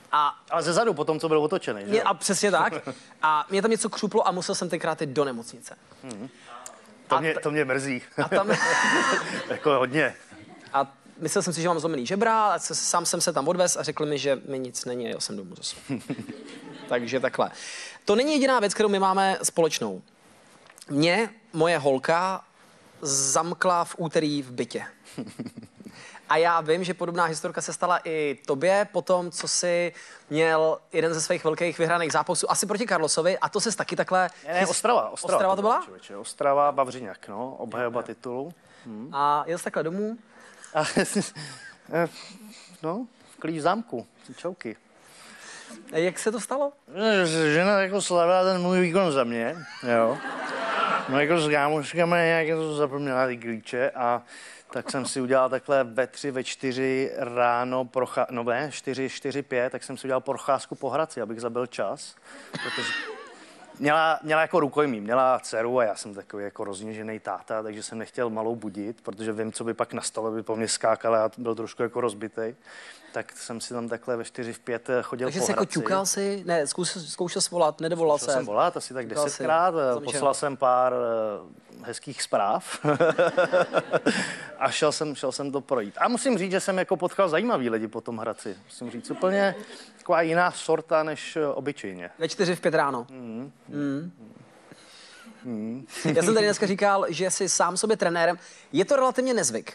Ale ze zadu potom, co byl otočený, že? A přesně tak. A mě tam něco křuplo a musel jsem tenkrát jít do nemocnice. To mě mrzí. A tam... Jako hodně. A myslel jsem si, že mám zlomený žebra, a sám jsem se tam odvez a řekl mi, že mi nic není a jel jsem domů zase. Takže takhle. To není jediná věc, kterou my máme společnou. Mě moje holka zamkla v úterý v bytě. A já vím, že podobná historka se stala i tobě po tom, co jsi měl jeden ze svých velkých vyhraných zápasů, asi proti Carlosovi, a to ses taky takhle... Ne, Ostrava to byla? Člověče, Ostrava, Vavřiňák, no, obhajoba titulu. A jel jsi takhle domů? No, v klíč zámku, čauky. Jak se to stalo? Žena jako slavila ten můj výkon za mě, jo. No jako s kámoškami nějak to zapomněla ty klíče a tak jsem si udělal takhle ve 3, ve 4 ráno, 4, 5, tak jsem si udělal procházku po Hradci, abych zabil čas, protože měla jako rukojmí, měla dceru a já jsem takový jako rozněžený táta, takže jsem nechtěl malou budit, protože vím, co by pak nastalo, by po mně skákala a byl trošku jako rozbitej. Tak jsem si tam takhle ve 4, v 5 chodil takže po jsi Hradci. jako ťukal si, ne, zkoušel jsi volat, nedovolal se. Zkoušel jsem volat asi tak 10krát, poslal jsem pár hezkých zpráv a šel jsem to projít. A musím říct, že jsem jako potkal zajímavý lidi po tom Hradci. Musím říct, úplně taková jiná sorta než obyčejně. Ve 4, v 5 ráno. Já jsem tady dneska říkal, že jsi sám sobě trenérem. Je to relativně nezvyk.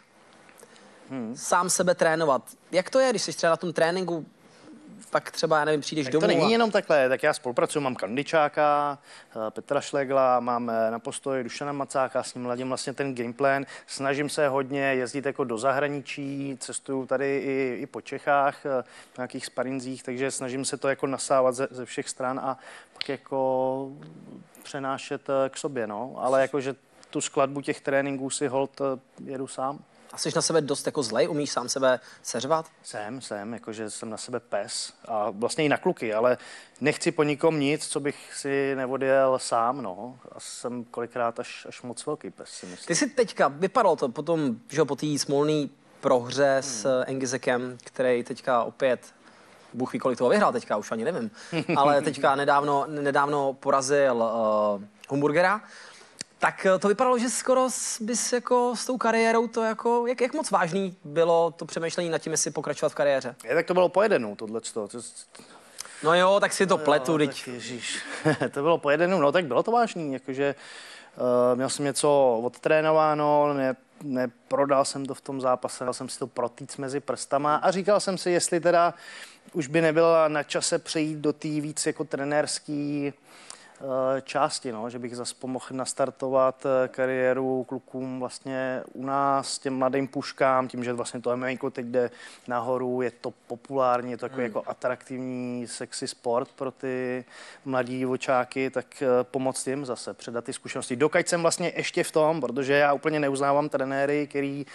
Sám sebe trénovat. Jak to je, když jsi třeba na tom tréninku, pak třeba, já nevím, přijdeš domů? To není jenom takhle, tak já spolupracuju, mám Kandičáka, Petra Šlegla, mám na postoji Dušana Macáka, s ním ladím vlastně ten gameplan. Snažím se hodně jezdit jako do zahraničí, cestuju tady i po Čechách, v nějakých sparinzích, takže snažím se to jako nasávat ze všech stran a pak jako přenášet k sobě, no. Ale jakože tu skladbu těch tréninků si holt jedu sám. A jsi na sebe dost jako zlej? Umíš sám sebe seřvat? Jsem, jakože jsem na sebe pes a vlastně i na kluky, ale nechci po nikom nic, co bych si neodjel sám, no. A jsem kolikrát až moc velký pes, si myslím. Ty jsi teďka, vypadalo to potom, že po té smolné prohře s Engizekem, který teďka opět, Bůh ví, kolik toho vyhrál teďka, už ani nevím, ale teďka nedávno porazil Humburgera. Tak to vypadalo, že skoro bys jako s tou kariérou to jako, jak moc vážný bylo to přemýšlení nad tím, jestli pokračovat v kariéře? Tak to bylo po jednou, tohleto. No jo, tak si to pletu, teď. Ježíš, to bylo po jednou, no tak bylo to vážný, jakože měl jsem něco odtrénováno, neprodal jsem to v tom zápase, dal jsem si to protýct mezi prstama a říkal jsem si, jestli teda už by nebyla na čase přejít do té víc jako trenérský části, no, že bych zase pomohl nastartovat kariéru klukům vlastně u nás, těm mladým puškám, tím, že vlastně to MMA teď jde nahoru, je to populární, je to takový jako atraktivní, sexy sport pro ty mladí divočáky, tak pomoct jim zase, předat ty zkušenosti. Dokud jsem vlastně ještě v tom, protože já úplně neuznávám trenéry, který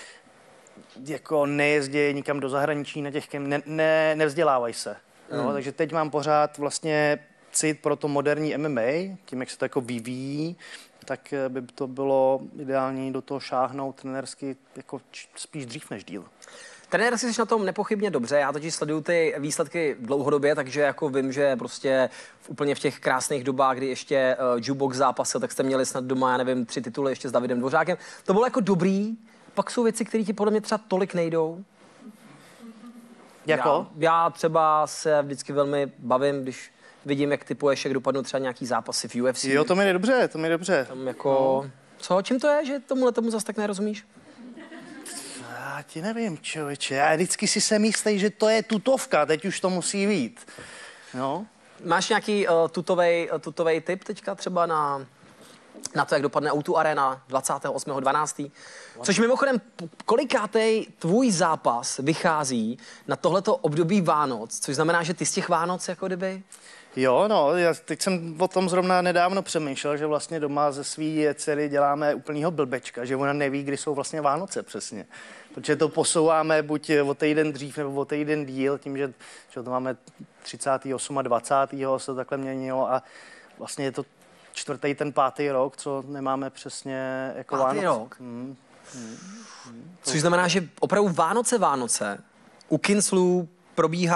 jako nejezdí nikam do zahraničí na těch, nevzdělávají se. No, takže teď mám pořád vlastně cit pro to moderní MMA, tím, jak se to jako vyvíjí, tak by to bylo ideální do toho šáhnout trenérsky jako spíš dřív než díl. Trenérsky jsi na tom nepochybně dobře, já totiž sleduju ty výsledky dlouhodobě, takže jako vím, že prostě úplně v těch krásných dobách, kdy ještě jukebox zápasil, tak jste měli snad doma, já nevím, 3 tituly ještě s Davidem Dvořákem. To bylo jako dobrý, pak jsou věci, které ti podle mě třeba tolik nejdou. Jako? Já třeba se vždycky velmi bavím, když vidím, jak typuješ, jak dopadnou třeba nějaký zápasy v UFC. Jo, to mi jde dobře. Tam jako... No. Co? Čím to je, že tomu zase tak nerozumíš? Já ti nevím, člověče. Já vždycky si jsem jistý, že to je tutovka, teď už to musí být. No. Máš nějaký tutovej tip teďka třeba na to, jak dopadne O2 Arena 28.12. Což mimochodem, kolikátej tvůj zápas vychází na tohleto období Vánoc, což znamená, že ty z těch Vánoc jako kdyby... Jo, no, teď jsem o tom zrovna nedávno přemýšlel, že vlastně doma ze svý dcery děláme úplnýho blbečka, že ona neví, kdy jsou vlastně Vánoce přesně. Protože to posouváme buď o týden dřív nebo o týden díl, tím, že to máme 38. a 20. se to takhle měnilo a vlastně je to 4. ten 5. rok, co nemáme přesně jako 5. Vánoce. rok? Což znamená, že opravdu Vánoce u Kinslů probíhá